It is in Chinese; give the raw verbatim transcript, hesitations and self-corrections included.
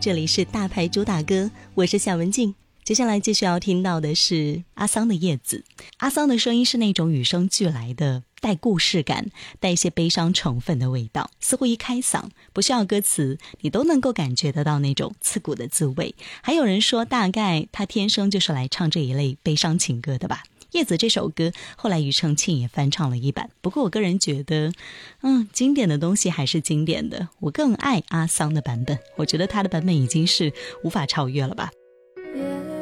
这里是大牌主打歌，我是夏文静。接下来继续要听到的是阿桑的叶子。阿桑的声音是那种与生俱来的带故事感，带一些悲伤成分的味道，似乎一开嗓不需要歌词，你都能够感觉得到那种刺骨的滋味。还有人说大概他天生就是来唱这一类悲伤情歌的吧。叶子这首歌后来庾澄庆也翻唱了一版，不过我个人觉得嗯，经典的东西还是经典的，我更爱阿桑的版本，我觉得他的版本已经是无法超越了吧。